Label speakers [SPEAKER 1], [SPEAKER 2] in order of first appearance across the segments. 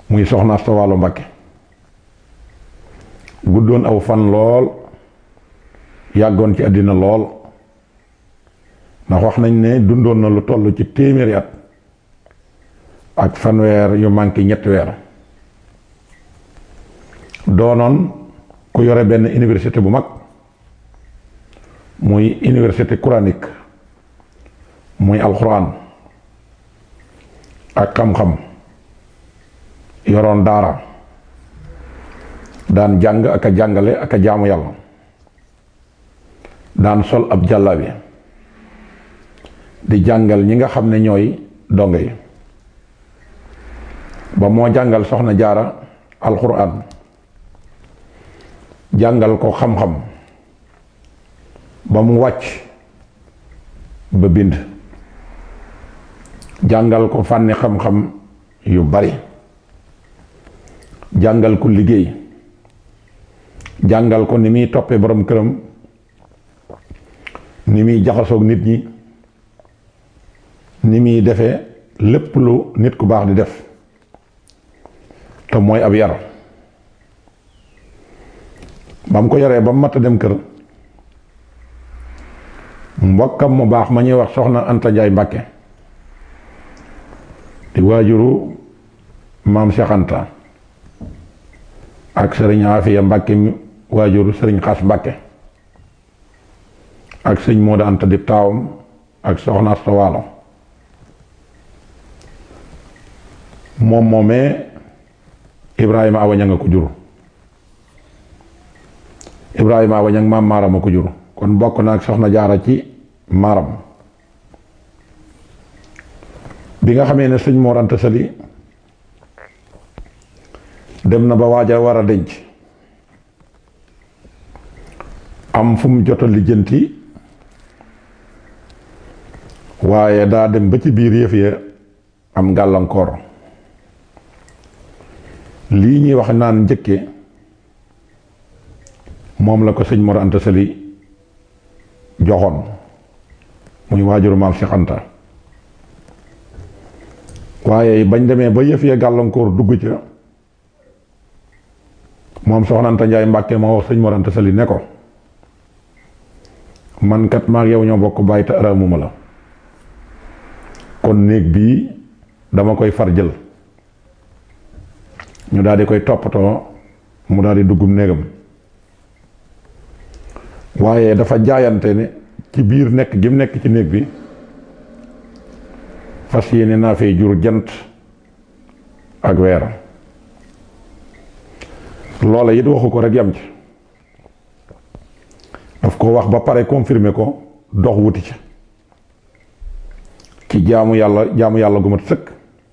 [SPEAKER 1] muy soxna Asta Waalo Mbakke guddoon aw fan lool yàggoon ci àddina lool ndax wax nañ ne dundoon na lu toll ci téeméeri at ak fanweer yu manqué ñetti weer doonoon ku yore benn université bu mag muy université coranique muy alxuraan ak xam-xam yoroon daara daan jàng ak a jàngale ak a jaamu yàlla daan sol ab jàllabi di jàngal ñi nga xam ne ñooy dongo yi ba moo jàngal soxna jaara alxuraan jàngal ko xam-xam ba mu wàcc ba bind jàngal ko fànni xam-xam yu bari jàngal ko liggéey jàngal ko ni muy toppee borom këram ni muy jaxasoog nit ñi ni muy defee lépp lu nit ku baax di def te mooy ab yar ba mu ko yaree ba mu mat a dem kër mbokkam mu baax ma ñuy wax soxna Anta Njaay Mbàkke di waajuru maam Cheikh Anta ak sëriñ Afiya Mbàkke mi waajuru sëriñ Xaas Mbàkke ak sëñ Moodu Anta di taawam ak soxna Asta Waalo moom moomee Ibrahima Awa Ñang a ko jur Ibrahima Awa Ñang maam maaram a ko jur kon bokk na ak soxna jaara ci maaram bi nga xamee ne sëñ Mor Anta Sali dem na ba waaja war a denc am fu mu jot a lijjanti waaye daa dem ba ci biir yëf ya am gàllankoor lii ñuy wax naan njëkke moom la ko sëñ Mor Anta Sali joxoon muy waajuru maam Cheikh Anta waaye bañ demee ba yëf ya gàllankoor dugg ca moom soxna Anta Njaay Mbàkke moo wax sëñ Mor Anta Sali ne ko man kat maag yow ñoo bokk bàyyi te araamuma la kon néeg bii dama koy far jël ñu daal di koy toppatoo mu daal di duggum néegam waaye dafa jaayante ne ci biir nekk gi mu nekk ci néeg bi fas yéene naa fay jur jant ak weer loola it waxu ko rek yam ci daf ko wax ba pare confirmer ko dox wuti ci jaamu yàlla gu mat sëkk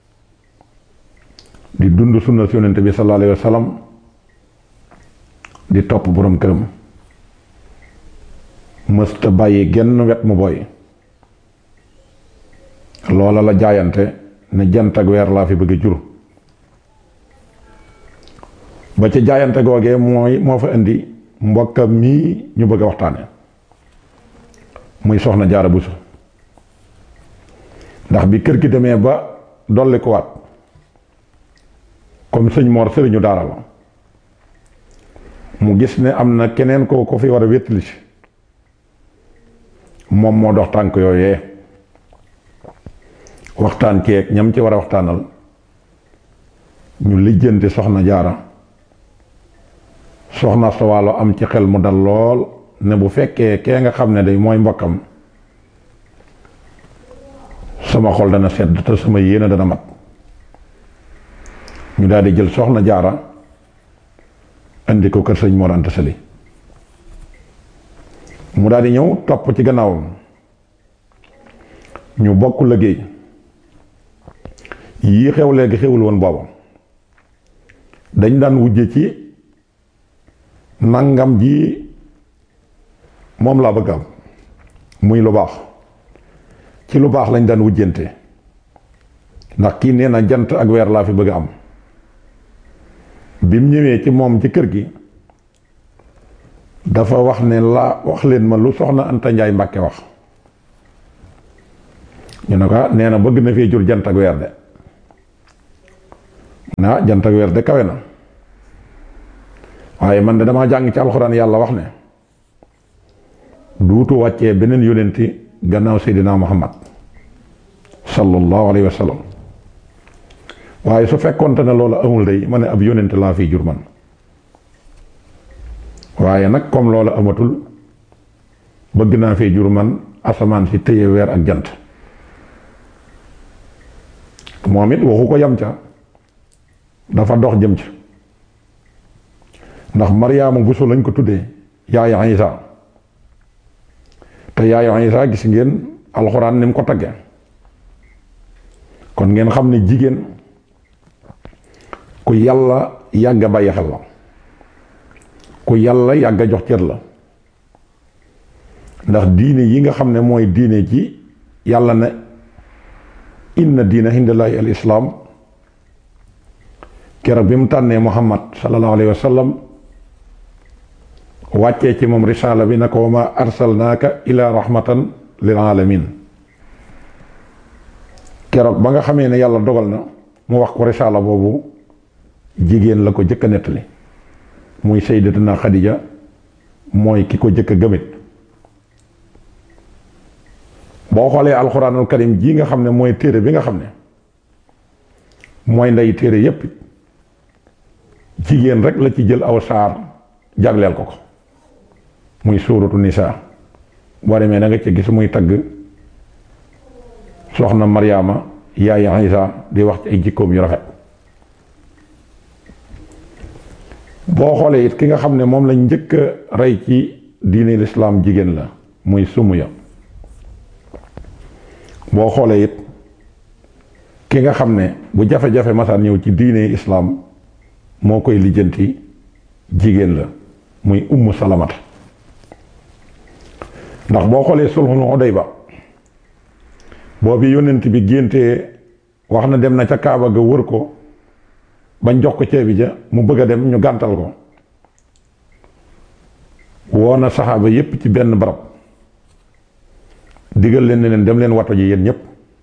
[SPEAKER 1] di dund sunna si yonent bi sallallahu alayhi wa sallam di topp borom këram mësta bàyyi genn wet mu boy loola la jaayante ne jant ak weer laa fi bëgg jur ba ca jaayante googee moo fa indi mbokkam mii ñu bëgg a waxtaane muy soxna Jaara Buso ndax bi kër gi demee ba dolli ko waat comme sëñ Mor sëriñu daara la mu gis ne am na keneen ko fi war a wéttali si moom moo dox tànk yooyee waxtaan ceeg ñam ci war a waxtaanal ñu lijjanti soxna Jaara soxna Asta Waalo am ci xel mu dal lool ne bu fekkee kee nga xam ne day mooy mbokkam sama xol dana sedd te sama yéene dana mat ñu daal di jël soxna Jaara indi ko kër sëñ Mor Anta Sali mu daal di ñëw topp ci gannaawam ñu bokk liggéey yii xew léegi xewul woon booba dañ daan wujje ci nangam ji moom laa bëgg am muy lu baax ci lu baax lañ daan wujjante ndax kii nee na jant ak weer laa fi bëgg am bi mu ñëwee ci moom ci kër gi dafa wax ne laa wax leen ma lu soxna Anta Njaay Mbàkke wax ñu ne ko nee na bëgg na fee jur jant ak weer de na jant ak weer de kawe na waaye man de damaa jàng ci alxuraan yàlla wax ne duutu wàccee beneen yónenti gannaaw seydina muhammad sallallahu alayhi wa sallam waaye su fekkonte ne loolu amul day ma ne ab yónent laa fi jur man waaye nag comme loolu amatul bëgg naa fee jur man asamaan si téye weer ak jant moom it waxu ko yam ca dafa dox jëm ca ndax maryaama buso lañ ko tuddee yaayu Isa te yaayu Isa gis ngeen alxuraan ni mu ko tagge kon ngeen xam ne jigéen ku yàlla yàgg a bàyyi xel la ku yàlla yàgg a jox cër la ndax diine yi nga xam ne mooy diine ji yàlla ne inna diina hindallaahi al islaam keroog bi mu tànnee muhammad sallallahu alayhi wa sallam wàccee ci moom risaala bi na ko wa ma arsalnaaka ila rahmatan lil alamin keroog ba nga xamee ne yàlla dogal na mu wax ko risaala boobu jigéen la ko jëkk a nettali muy sayyidatuna Xadija mooy ki ko jëkk a gëmit boo xoolee alxuraanul karim ji nga xam ne mooy téere bi nga xam ne mooy ndey téere yépp jigéen rek la ci jël aw saar jagleel ko ko muy suuratu nisaa boo demee da nga ci gis muy tagg soxna maryaama yaay Isa di wax ci ay jikkoom yu rafet boo xoolee it ki nga xam ne moom lañ njëkk a rey ci diine lislaam jigéen la muy Sumuya boo xoolee it ki nga xam ne bu jafe-jafe masaan ñëw ci diine islaam moo koy lijjanti jigéen la muy Ummu Salamata ndax boo xoolee sulhul Hudayba boobu yónnent bi géntee wax na dem na ca Kaaba ga wër ko bañ jox ko ceebi ja mu bëgg a dem ñu gàntal ko woo na saxaaba yépp ci benn barab digal leen ne leen dem leen watu ji yéen ñépp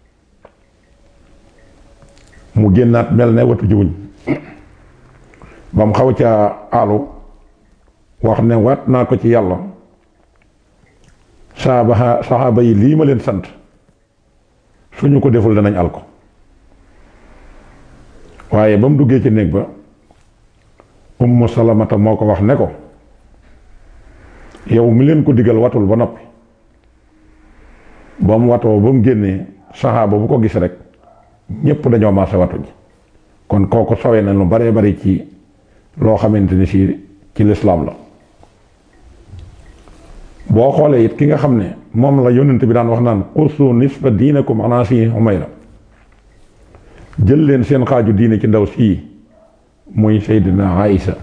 [SPEAKER 1] mu génnaat mel ne watu ji wuñ ba mu xaw ca àllu wax ne waat naa ko ci yàlla saxaaba yi lii ma leen sant suñu ko deful danañ al ko waaye ba mu duggee ci néeg ba Ummu Salamata moo ko wax ne ko yow mi leen ko digal watul ba noppi ba mu watoo ba mu génnee saxaaba bu ko gis rek ñépp dañoo maase watu ji kon kooku sowee na lu baree bari ci loo xamante ni si ci lislaam la boo xoolee it ki nga xam ne moom la yónnent bi daan wax naan qusu nisfa diinakum ala si Umayra jël leen seen xaaju diine ci ndaw sii muy Seydina Aïsa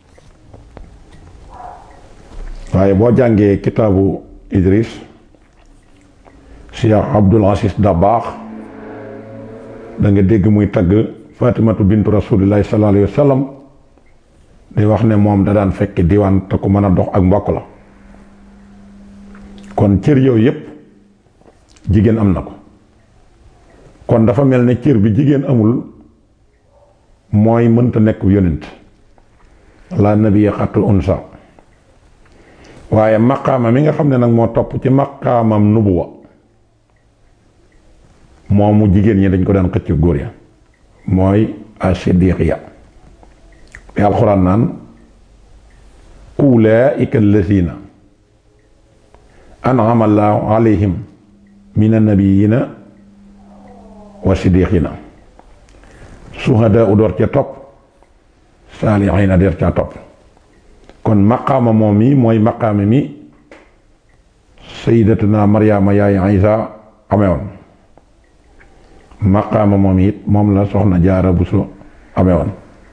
[SPEAKER 1] waaye boo jàngee kitaabu Idris Cheikh Abdul Aziz Dabakh da nga dégg muy tagg Fatimatu bintu rasulillahi sallallahu alayhi wa sallam di wax ne moom da daan fekk diwaan te ku mën a dox ak mbokk la kon cër yooyu yépp jigéen am na ko kon dafa mel ne cër bi jigéen amul mooy mënta nekk yonent la nabiyya xatul unsa waaye maqaama mi nga xam ne nag moo topp ci maqaamam nubuwa moomu jigéen ñi dañ ko daan xëcc góor ya mooy as-siddiqiya bi alxuraan naan ulaa'ika allaziina an'ama allaahu alayhim mina nabiyyiina wa siddiqiina suhadaa u door ca topp saalihiina der ca topp kon maqaama moom mi mooy maqaama mi sayyidatuna Maryaama yaay Isa amewoon maqaama moom it moom la soxna Jaara Buso amewoon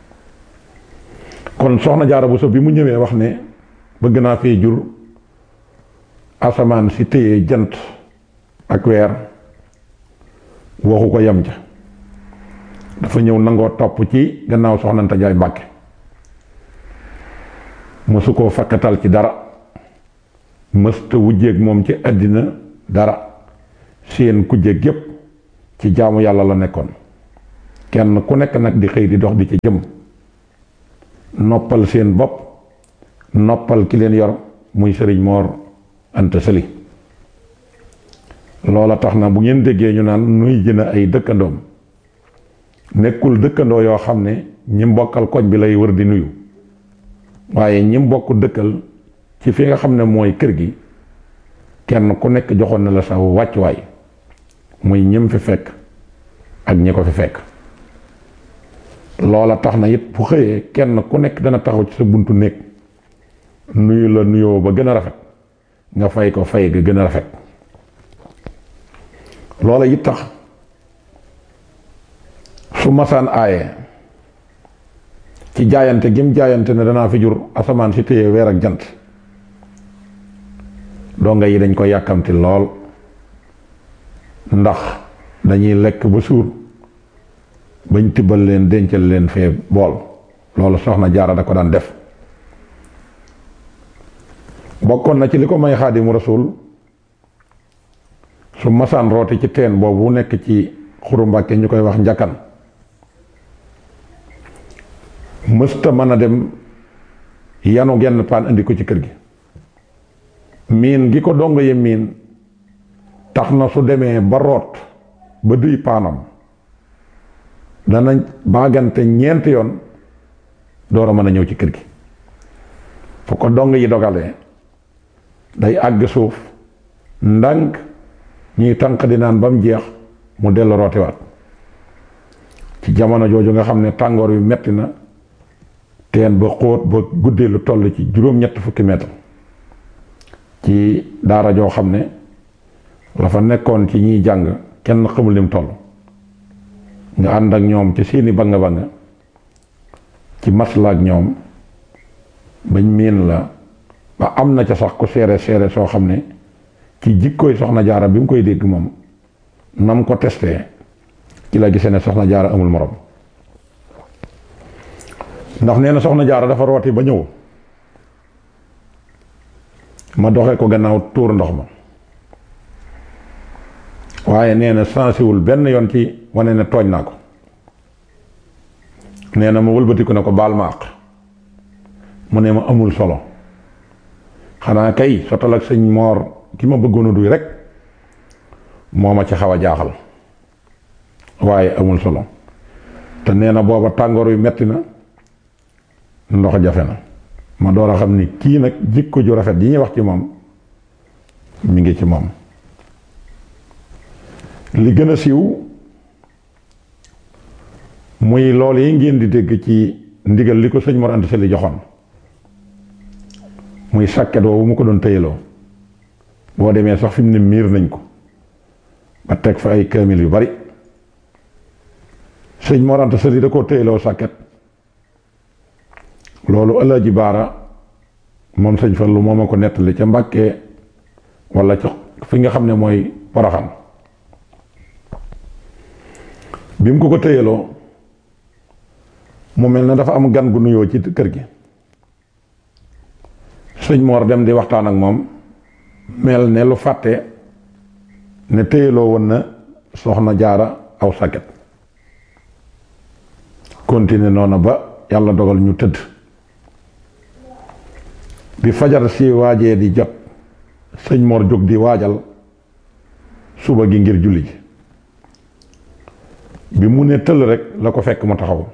[SPEAKER 1] kon soxna Jaara Buso bi mu ñëwee wax ne bëgg naa fee jur asamaan si téye jant ak weer waxu ko yem ca dafa ñëw nangoo topp ci gannaaw soxna Anta Njaay Mbàkke mësu koo fakkatal ci dara mësta wujjeeg moom ci àddina dara seen kujjeeg yépp ci jaamu yàlla la nekkoon kenn ku nekk nag di xëy di dox di ci jëm noppal seen bopp noppal ki leen yor muy Sëriñ Mor Anta Sali. loola tax na bu ngeen déggee ñu naan nuy jëna ay dëkkandoom nekkul dëkkandoo yoo xam ne ñi mbokkal koñ bi lay wër di nuyu waaye ñi mbokk dëkkal ci fi nga xam ne mooy kër gi kenn ku nekk joxoon na la sa wàccuwaay muy ñim fi fekk ak ñi ko fi fekk. loola tax na it bu xëyee kenn ku nekk dana taxaw ci sa buntu néeg nuyu la nuyoo ba gën a rafet nga fay ko fay ga gën a rafet. loola it tax su masaan aaye ci jaayante gim jaayante ne danaa fi jur asamaan si téye weer ak jant donga yi dañ ko yàkkamti lool ndax dañuy lekk ba suur bañ tibbal leen dencal leen fee bool. loolu soxna jaara da ko daan def. bokkoon na ci li ko may Xaadimu Rasuul su masaan rooti ci teen boobu nekk ci Xuru Mbàkke ñu koy wax njakkan mësta mën a dem yanu genn paan indi ko ci kër gi. miin gi ko dongo ye miin tax na su demee ba root ba duy paanam dana baagante ñeenti yoon door a mën a ñëw ci kër gi. fu ko dong yi dogalee day àgg suuf ndànk ñuy tànq di naan ba mu jeex mu dellu rootiwaat. ci jamono jooju nga xam ne tàngoor wi metti na teen ba xóot ba guddee lu toll ci juróom-ñett fukki mètre ci daara joo xam ne la fa nekkoon ci ñiy jàng kenn xamul lim toll. nga ànd ak ñoom ci seeni banga banga ci masla ak ñoom bañ miin la ba am na ca sax ku seere soo xam ne ci jikkooy soxna jaara bi mu koy dégg moom nam ko testé ci la gisee ne soxna jaara amul morom. ndax nee na soxna jaara dafa rooti ba ñëw ma doxe ko gannaaw tuur ndox ma waaye nee na sensiwul benn yoon ci wane ne tooñ naa ko. nee na ma wëlbatiku ne ko baal ma àq mu ne ma amul solo xanaa kay sotal ak sëñ Moor ki ma bëggoon a duy rek moo ma ci xaw a jaaxal waaye amul solo. te nee na booba tàngoor wi metti na ndox jafe na ma door a xam ni kii nag jikko ju rafet yi ñuy wax ci moom mi ngi ci moom. li gën a siiw muy loolu yi ngeen di dégg ci ndigal li ko sëñ Mor Anta Sali joxoon muy sàkket woowu mu ko doon tëyaloo. boo demee sax fi mu ne miir nañ ko ba teg fa ay kaamil yu bari. sëñ Mor Anta Sali da koo tëyaloo sàkket loolu Alaaji Baara moom sëñ Fallu moo ma ko nettali ca Mbàkke walla ca fi nga xam ne mooy Poroxaan. bi mu ko tëyaloo mu mel ne dafa am gan gu nuyoo ci kër gi sëñ Mor dem di waxtaan ak moom mel ne lu fàtte ne tëyaloo woon na soxna jaara aw sàkket. continuer noonu ba yàlla dogal ñu tëdd. bi fajar si waajee di jot sëñ Mor jóg di waajal suba gi ngir julli ji. bi mu ne tëll rek la ko fekk mu taxaw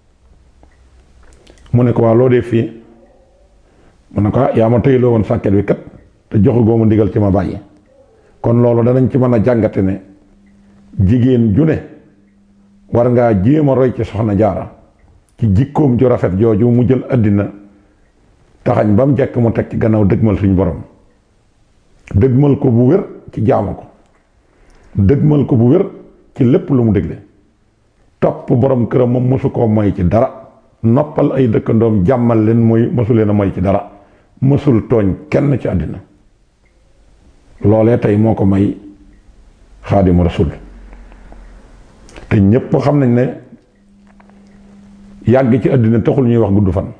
[SPEAKER 1] mu ne ko waa loo dee fii mu ne ko yaa ma tëyloo woon sàkket wi kat te joxu goo ma ndigal ci ma bàyyi. kon loolu danañ ci mën a jàngate ne jigéen ju ne war ngaa jéem a roy ci soxna jaara ci jikkoom ju rafet jooju mu jël àddina taxañ ba mu jekk mu teg ci gannaaw dëgmal suñu borom. dëgmal ko bu wér ci jaamu ko dëgmal ko bu wér ci lépp lu mu dégle topp borom këram moom mosu koo moy ci dara noppal ay dëkkandoom jàmmal leen mooy mosu leen a moy ci dara mosul tooñ kenn ci àddina. loolee tey moo ko may Xaadimu Rasuul te ñépp xam nañ ne yàgg ci àddina taxul ñuy wax gudd fan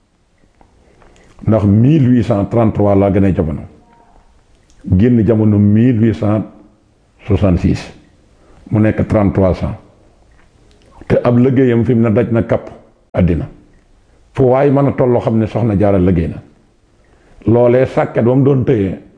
[SPEAKER 1] ndax 1833 laa gën a jamono génn jamono 1866 mu nekk 33 ans te ab liggéeyam fi mu ne daj na kapp àddina fu waay mën a tolloo xam ne soxna jaara liggéey na loolee sàkket ba mu doon tëyee